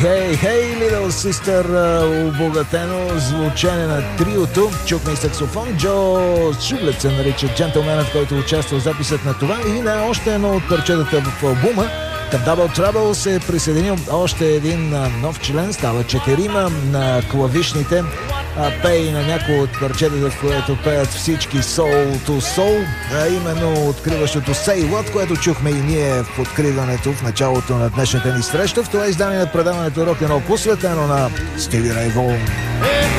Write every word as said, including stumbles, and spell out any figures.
Hey, hey, Little Sister, обогатено звучане на триото. Чухме и саксофон. Джо Шублет се нарича джентълменът, който участва в записът на това и на още едно от парчетата в албума. Към Double Trouble се е присъединил още един нов член, става четирима на клавишните, а пее и на някои от парчетата, в което пеят всички Soul to Soul, а именно откриващото Say What, което чухме и ние в откриването в началото на днешната ни среща. В това издание на предаването Rock and Roll, посветено на Стиви Рей Вон.